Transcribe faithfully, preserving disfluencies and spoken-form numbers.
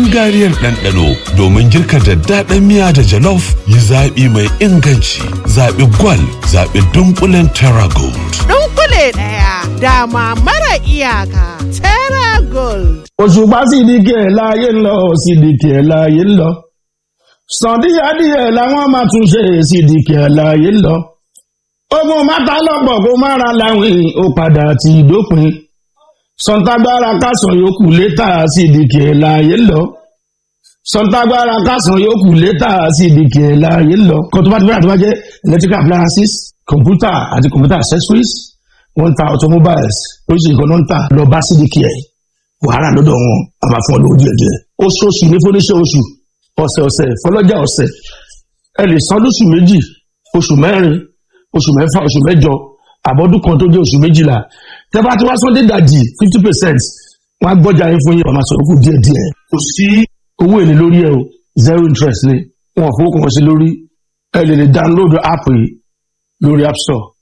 gangariyar ɗanɗano domin girka daddaɗan miya da jalof yi zaɓi mai inganci. Zaɓi Gwal, zaɓi dunkulen Terra Gold. Dunkule ɗaya dama mara iyaka Terra Gold. Òṣùpá Sídìkì ẹ̀ láyé ń lọ, Sídìkì ẹ̀ láyé ń lọ. Sàn díẹ̀díẹ̀ làwọn máa tún ṣe, Sídìkì ẹ̀ láyé ń lọ. Ogun máta lọ́pọ̀ kó má ra láwìn, ó padà ti dópin. Sọ̀ntagbára kásán yòókù létà, Sídìkì ẹ̀ láyé ń lọ. Sọ̀ntagbára kásán yòókù létà, Sídìkì ẹ̀ láyé ń lọ. Kan tó bá ti bẹ̀rẹ̀ tó bá jẹ́ electrical appliances, computer àti computer accessories, wọ́n ń ta automobiles, oríṣiríṣi nǹkan náà ń tà lọ bá Sídìkì ẹ̀. Wàhálà lọ́dọ̀ wọn, a máa fún ọ lówó díẹ̀ díẹ̀. Oṣooṣù ní fúnníṣẹ́ oṣù, ọ̀sẹ̀ ọ̀sẹ̀, fọlọ́jà ọ̀sẹ̀. Ẹ lè san lóṣù méjì, oṣù mẹ́rin, oṣù mẹ́fà, oṣù mẹ́jọ, àbọ̀dún kan tó jẹ́ oṣù méjìlá. Tẹ́ bá ti wá sọ́dé dàjì fifty percent, wọ́n á gbọ́jà yín fún yín, wọ́n máa sọ̀rọ̀ kù díẹ̀ díẹ̀. Kò sí owó èlé lórí ẹ̀ o, zero interest ni. Wọ́n fowó kan sí lórí. Ẹ lè lè download app yìí lórí App Store.